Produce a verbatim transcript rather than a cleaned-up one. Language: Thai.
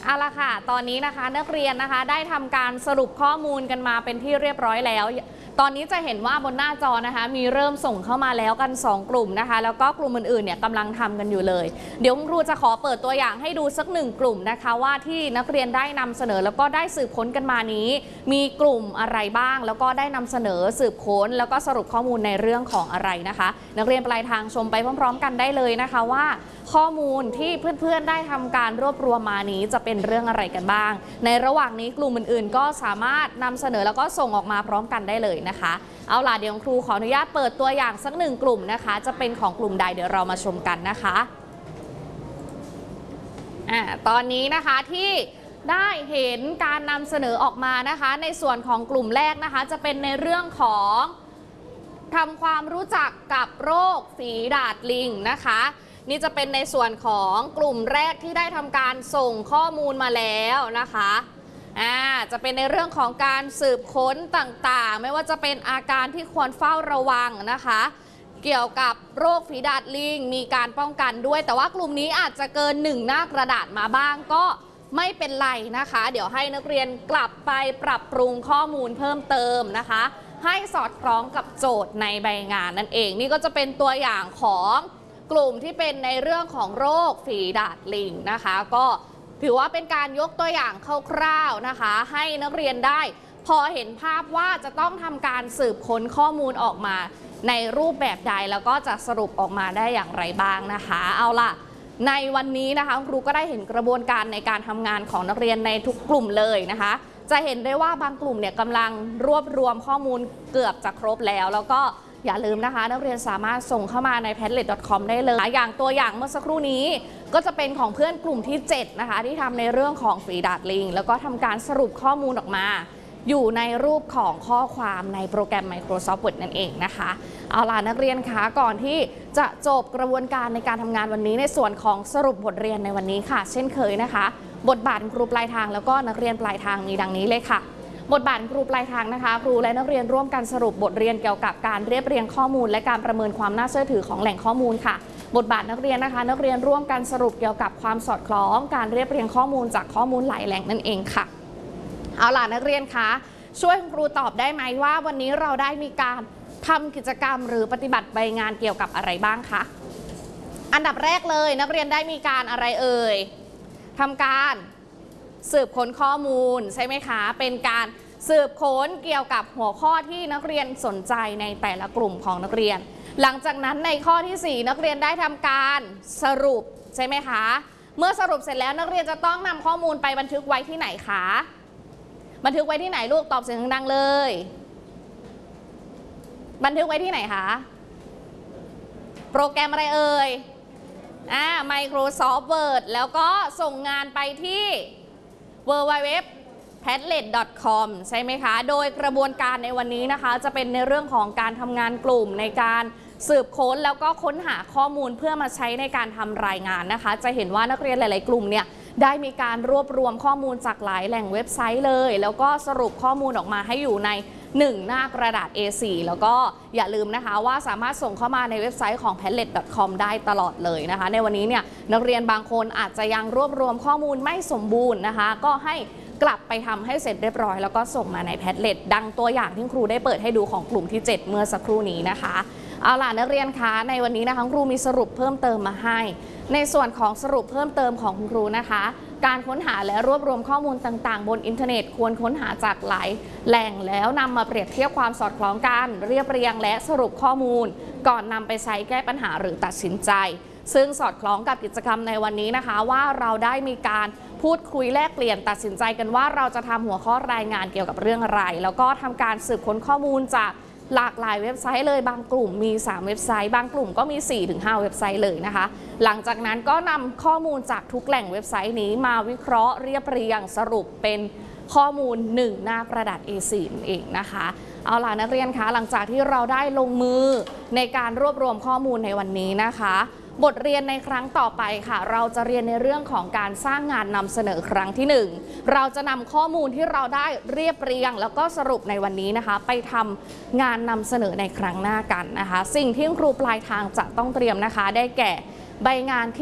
เอาละค่ะตอนนี้นะคะนักเรียนนะคะได้ทำการสรุปข้อมูลกันมาเป็นที่เรียบร้อยแล้วตอนนี้จะเห็นว่าบนหน้าจอนะคะมีเริ่มส่งเข้ามาแล้วกันสองกลุ่มนะคะแล้วก็กลุ่มอื่นๆเนี่ยกำลังทำกันอยู่เลยเดี๋ยวครูจะขอเปิดตัวอย่างให้ดูสักหนึ่งกลุ่มนะคะว่าที่นักเรียนได้นำเสนอแล้วก็ได้สืบค้นกันมานี้มีกลุ่มอะไรบ้างแล้วก็ได้นำเสนอสืบค้นแล้วก็สรุปข้อมูลในเรื่องของอะไรนะคะนักเรียนปลายทางชมไปพร้อมๆกันได้เลยนะคะว่าข้อมูลที่เพื่อนๆได้ทำการรวบรวมมานี้จะเป็นเรื่องอะไรกันบ้างในระหว่างนี้กลุ่มอื่นๆก็สามารถนำเสนอแล้วก็ส่งออกมาพร้อมกันได้เลยนะคะเอาล่ะเดี๋ยวครูขออนุญาตเปิดตัวอย่างสักหนึ่งกลุ่มนะคะจะเป็นของกลุ่มใดเดี๋ยวเรามาชมกันนะคะอ่าตอนนี้นะคะที่ได้เห็นการนำเสนอออกมานะคะในส่วนของกลุ่มแรกนะคะจะเป็นในเรื่องของทำความรู้จักกับโรคฝีดาษลิงนะคะนี่จะเป็นในส่วนของกลุ่มแรกที่ได้ทำการส่งข้อมูลมาแล้วนะคะอ่าจะเป็นในเรื่องของการสืบค้นต่างๆไม่ว่าจะเป็นอาการที่ควรเฝ้าระวังนะคะเกี่ยวกับโรคฝีดาษลิงมีการป้องกันด้วยแต่ว่ากลุ่มนี้อาจจะเกินหนึ่งหน้ากระดาษมาบ้างก็ไม่เป็นไรนะคะเดี๋ยวให้นักเรียนกลับไปปรับปรุงข้อมูลเพิ่มเติมนะคะให้สอดคล้องกับโจทย์ในใบงานนั่นเองนี่ก็จะเป็นตัวอย่างของกลุ่มที่เป็นในเรื่องของโรคฝีดาษลิงนะคะก็ถือว่าเป็นการยกตัวอย่างคร่าวๆนะคะให้นักเรียนได้พอเห็นภาพว่าจะต้องทำการสืบค้นข้อมูลออกมาในรูปแบบใดแล้วก็จะสรุปออกมาได้อย่างไรบ้างนะคะเอาล่ะในวันนี้นะคะครูก็ได้เห็นกระบวนการในการทำงานของนักเรียนในทุกกลุ่มเลยนะคะจะเห็นได้ว่าบางกลุ่มเนี่ยกำลังรวบรวมข้อมูลเกือบจะครบแล้วแล้วก็อย่าลืมนะคะนักเรียนสามารถส่งเข้ามาใน แพดเล็ต ดอท คอม ได้เลยอย่างตัวอย่างเมื่อสักครู่นี้ก็จะเป็นของเพื่อนกลุ่มที่เจ็ดนะคะที่ทำในเรื่องของฝีดาษลิงแล้วก็ทำการสรุปข้อมูลออกมาอยู่ในรูปของข้อความในโปรแกรม Microsoft Word นั่นเองนะคะเอาล่ะนักเรียนคะก่อนที่จะจบกระบวนการในการทำงานวันนี้ในส่วนของสรุปบทเรียนในวันนี้ค่ะเช่นเคยนะคะบทบาทครูปลายทางแล้วก็นักเรียนปลายทางมีดังนี้เลยค่ะบทบาทครูปลายทางนะคะครูและนักเรียนร่วมกันสรุปบทเรียนเกี่ยวกับการเรียบเรียงข้อมูลและการประเมินความน่าเชื่อถือของแหล่งข้อมูลค่ะบทบาทนักเรียนนะคะนักเรียนร่วมกันสรุปเกี่ยวกับความสอดคล้องการเรียบเรียงข้อมูลจากข้อมูลหลายแหล่งนั่นเองค่ะเอาล่ะนักเรียนคะช่วยครูตอบได้ไหมว่าวันนี้เราได้มีการทำกิจกรรมหรือปฏิบัติใบงานเกี่ยวกับอะไรบ้างคะอันดับแรกเลยนักเรียนได้มีการอะไรเอ่ยทำการสืบค้นข้อมูลใช่ไหมคะเป็นการสืบค้นเกี่ยวกับหัวข้อที่นักเรียนสนใจในแต่ละกลุ่มของนักเรียนหลังจากนั้นในข้อที่สี่นักเรียนได้ทำการสรุปใช่ไหมคะเมื่อสรุปเสร็จแล้วนักเรียนจะต้องนำข้อมูลไปบันทึกไว้ที่ไหนคะบันทึกไว้ที่ไหนลูกตอบเสียงดังๆเลยบันทึกไว้ที่ไหนคะโปรแกรมอะไรเอ่ยอ่า Microsoft Word แล้วก็ส่งงานไปที่ ดับเบิลยู ดับเบิลยู ดับเบิลยู ดอท แพดเล็ต ดอท คอม ใช่ไหมคะโดยกระบวนการในวันนี้นะคะจะเป็นในเรื่องของการทำงานกลุ่มในการสืบค้นแล้วก็ค้นหาข้อมูลเพื่อมาใช้ในการทำรายงานนะคะจะเห็นว่านักเรียนหลายๆกลุ่มเนี่ยได้มีการรวบรวมข้อมูลจากหลายแหล่งเว็บไซต์เลยแล้วก็สรุปข้อมูลออกมาให้อยู่ในหนึ่งหน้ากระดาษ เอ โฟร์ แล้วก็อย่าลืมนะคะว่าสามารถส่งเข้ามาในเว็บไซต์ของ แพดเล็ต ดอท คอม ได้ตลอดเลยนะคะในวันนี้เนี่ยนักเรียนบางคนอาจจะยังรวบรวมข้อมูลไม่สมบูรณ์นะคะก็ให้กลับไปทำให้เสร็จเรียบร้อยแล้วก็ส่งมาใน แพดเล็ต ดังตัวอย่างที่ครูได้เปิดให้ดูของกลุ่มที่เจ็ดเมื่อสักครู่นี้นะคะเอาล่ะนักเรียนคะในวันนี้นะคะครูมีสรุปเพิ่มเติมมาให้ในส่วนของสรุปเพิ่มเติมของคุณครูนะคะการค้นหาและรวบรวมข้อมูลต่างๆบนอินเทอร์เน็ตควรค้นหาจากหลายแหล่งแล้วนำมาเปรียบเทียบความสอดคล้องกันเรียบเรียงและสรุปข้อมูลก่อนนำไปใช้แก้ปัญหาหรือตัดสินใจซึ่งสอดคล้องกับกิจกรรมในวันนี้นะคะว่าเราได้มีการพูดคุยแลกเปลี่ยนตัดสินใจกันว่าเราจะทำหัวข้อรายงานเกี่ยวกับเรื่องอะไรแล้วก็ทำการสืบค้นข้อมูลจากหลากหลายเว็บไซต์เลยบางกลุ่มมีสามเว็บไซต์บางกลุ่มก็มี สี่ถึงห้า เว็บไซต์เลยนะคะหลังจากนั้นก็นำข้อมูลจากทุกแหล่งเว็บไซต์นี้มาวิเคราะห์เรียบเรียงสรุปเป็นข้อมูลหนึ่งหน้ากระดาษ เอ โฟร์ นั่นเองนะคะเอาล่ะนักเรียนคะหลังจากที่เราได้ลงมือในการรวบรวมข้อมูลในวันนี้นะคะบทเรียนในครั้งต่อไปค่ะเราจะเรียนในเรื่องของการสร้างงานนำเสนอครั้งที่หนึ่งเราจะนำข้อมูลที่เราได้เรียบเรียงแล้วก็สรุปในวันนี้นะคะไปทำงานนำเสนอในครั้งหน้ากันนะคะสิ่งที่ครูปลายทางจะต้องเตรียมนะคะได้แก่ใบงานที่